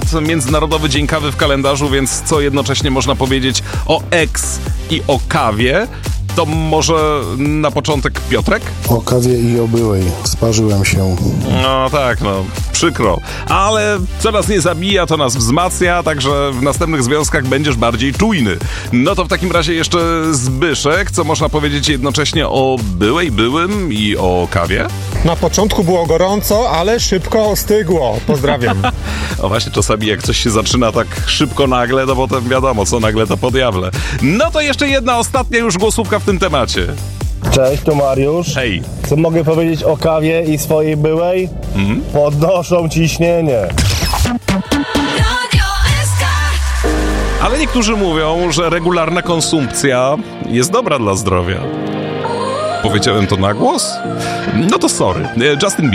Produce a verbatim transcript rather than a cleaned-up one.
Międzynarodowy Dzień Kawy w kalendarzu, więc co jednocześnie można powiedzieć o ex i o kawie? To może na początek Piotrek? O kawie i o byłej. Sparzyłem się. No tak, no, przykro. Ale co nas nie zabija, to nas wzmacnia, także w następnych związkach będziesz bardziej czujny. No to w takim razie jeszcze Zbyszek, co można powiedzieć jednocześnie o byłej, byłym i o kawie? Na początku było gorąco, ale szybko ostygło. Pozdrawiam. O właśnie, czasami jak coś się zaczyna tak szybko nagle, to potem wiadomo, co nagle to podjawle. No to jeszcze jedna ostatnia już głosówka w tym temacie. Cześć, tu Mariusz. Hej. Co mogę powiedzieć o kawie i swojej byłej? Mhm. Podnoszą ciśnienie. Ale niektórzy mówią, że regularna konsumpcja jest dobra dla zdrowia. Powiedziałem to na głos? No to sorry. Justin Bieber.